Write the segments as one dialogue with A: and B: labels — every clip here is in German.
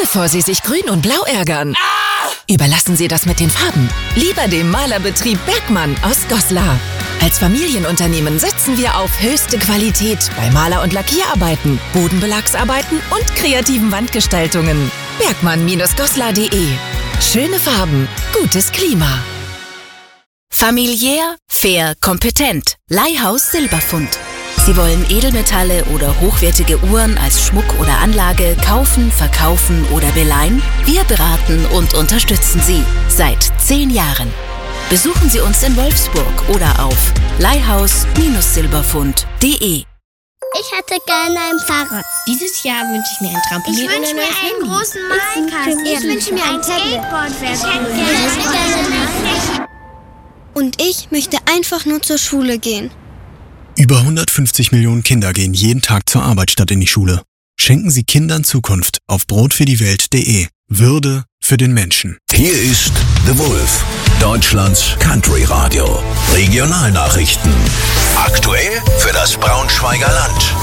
A: bevor Sie sich grün und blau ärgern. Überlassen Sie das mit den Farben lieber dem Malerbetrieb Bergmann aus Goslar. Als Familienunternehmen setzen wir auf höchste Qualität bei Maler- und Lackierarbeiten, Bodenbelagsarbeiten und kreativen Wandgestaltungen. Bergmann-Goslar.de. Schöne Farben, gutes Klima.
B: Familiär, fair, kompetent. Leihhaus Silberfund. Sie wollen Edelmetalle oder hochwertige Uhren als Schmuck oder Anlage kaufen, verkaufen oder beleihen? Wir beraten und unterstützen Sie seit 10 Jahren. Besuchen Sie uns in Wolfsburg oder auf leihhaus-silberfund.de.
C: Ich hätte gerne ein Fahrrad.
D: Dieses Jahr wünsche ich mir ein Trampolin.
C: Ich wünsche mir einen großen Minecraft. Ich wünsche mir ein Skateboard.
E: Und ich möchte einfach nur zur Schule gehen.
F: Über 150 Millionen Kinder gehen jeden Tag zur Arbeit statt in die Schule. Schenken Sie Kindern Zukunft auf brotfürdiewelt.de. Würde für den Menschen.
G: Hier ist The Wolf, Deutschlands Country Radio. Regionalnachrichten. Aktuell für das Braunschweiger Land.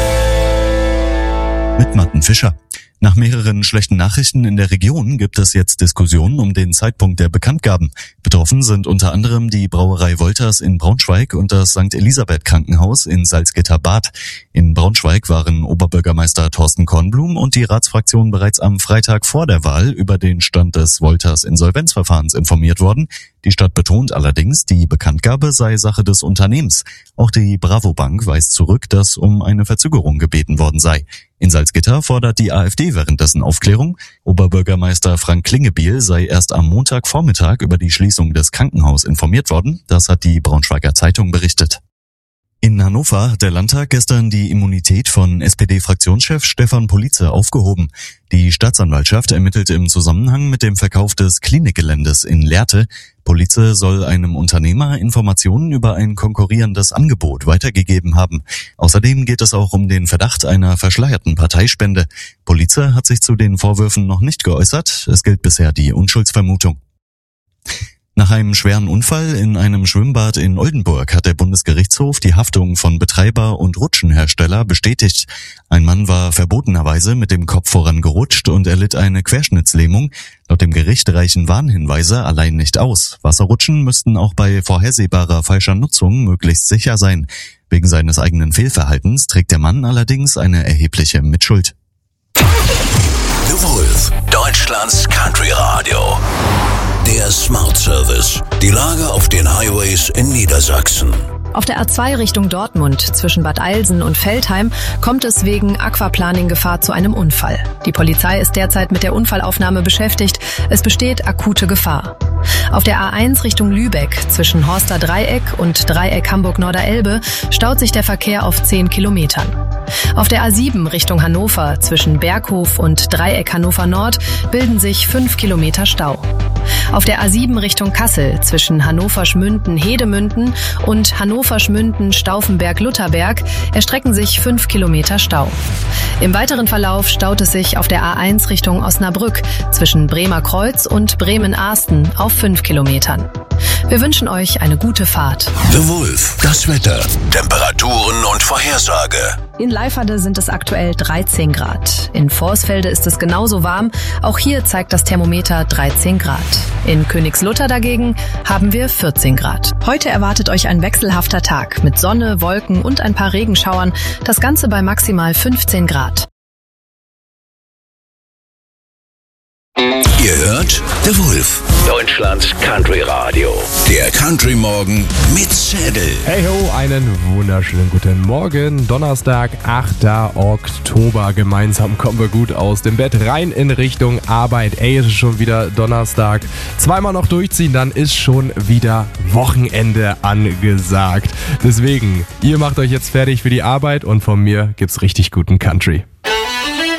H: Mit Martin Fischer. Nach mehreren schlechten Nachrichten in der Region gibt es jetzt Diskussionen um den Zeitpunkt der Bekanntgaben. Betroffen sind unter anderem die Brauerei Wolters in Braunschweig und das St. Elisabeth Krankenhaus in Salzgitter-Bad. In Braunschweig waren Oberbürgermeister Thorsten Kornblum und die Ratsfraktion bereits am Freitag vor der Wahl über den Stand des Wolters Insolvenzverfahrens informiert worden. Die Stadt betont allerdings, die Bekanntgabe sei Sache des Unternehmens. Auch die Bravo Bank weist zurück, dass um eine Verzögerung gebeten worden sei. In Salzgitter fordert die AfD währenddessen Aufklärung. Oberbürgermeister Frank Klingebiel sei erst am Montagvormittag über die Schließung des Krankenhauses informiert worden. Das hat die Braunschweiger Zeitung berichtet. In Hannover hat der Landtag gestern die Immunität von SPD-Fraktionschef Stefan Politzer aufgehoben. Die Staatsanwaltschaft ermittelt im Zusammenhang mit dem Verkauf des Klinikgeländes in Lehrte. Politzer soll einem Unternehmer Informationen über ein konkurrierendes Angebot weitergegeben haben. Außerdem geht es auch um den Verdacht einer verschleierten Parteispende. Politzer hat sich zu den Vorwürfen noch nicht geäußert. Es gilt bisher die Unschuldsvermutung. Nach einem schweren Unfall in einem Schwimmbad in Oldenburg hat der Bundesgerichtshof die Haftung von Betreiber und Rutschenhersteller bestätigt. Ein Mann war verbotenerweise mit dem Kopf voran gerutscht und erlitt eine Querschnittslähmung. Laut dem Gericht reichen Warnhinweise allein nicht aus. Wasserrutschen müssten auch bei vorhersehbarer falscher Nutzung möglichst sicher sein. Wegen seines eigenen Fehlverhaltens trägt der Mann allerdings eine erhebliche Mitschuld.
G: The Wolf, Deutschlands Country Radio. Der Smart Service. Die Lage auf den Highways in Niedersachsen.
I: Auf der A2 Richtung Dortmund zwischen Bad Eilsen und Veltheim kommt es wegen Aquaplaning-Gefahr zu einem Unfall. Die Polizei ist derzeit mit der Unfallaufnahme beschäftigt. Es besteht akute Gefahr. Auf der A1 Richtung Lübeck zwischen Horster Dreieck und Dreieck Hamburg-Norderelbe staut sich der Verkehr auf 10 Kilometern. Auf der A7 Richtung Hannover zwischen Berghof und Dreieck Hannover Nord bilden sich 5 Kilometer Stau. Auf der A7 Richtung Kassel zwischen Hannover-Schmünden-Hedemünden und Hannover-Schmünden-Stauffenberg-Lutherberg erstrecken sich 5 Kilometer Stau. Im weiteren Verlauf staut es sich auf der A1 Richtung Osnabrück zwischen Bremer Kreuz und Bremen-Ahsten auf 5 Kilometern. Wir wünschen euch eine gute Fahrt.
G: The Wolf, das Wetter, Temperaturen und Vorhersage.
I: In Leiferde sind es aktuell 13 Grad. In Vorsfelde ist es genauso warm. Auch hier zeigt das Thermometer 13 Grad. In Königslutter dagegen haben wir 14 Grad. Heute erwartet euch ein wechselhafter Tag mit Sonne, Wolken und ein paar Regenschauern. Das Ganze bei maximal 15 Grad.
G: Ihr hört The Wolf, Deutschlands Country Radio. Der Country Morgen mit Zedel.
J: Hey ho, einen wunderschönen guten Morgen. Donnerstag, 8. Oktober. Gemeinsam kommen wir gut aus dem Bett rein in Richtung Arbeit. Ey, es ist schon wieder Donnerstag. Zweimal noch durchziehen, dann ist schon wieder Wochenende angesagt. Deswegen, ihr macht euch jetzt fertig für die Arbeit und von mir gibt's richtig guten Country.